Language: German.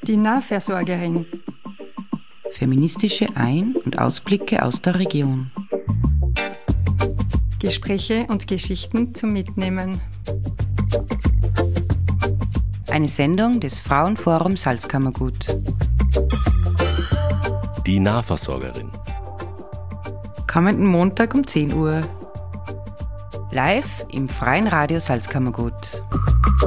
Die Nahversorgerin. Feministische Ein- und Ausblicke aus der Region. Gespräche und Geschichten zum Mitnehmen. Eine Sendung des Frauenforums Salzkammergut. Die Nahversorgerin. Kommenden Montag um 10 Uhr. Live im Freien Radio Salzkammergut.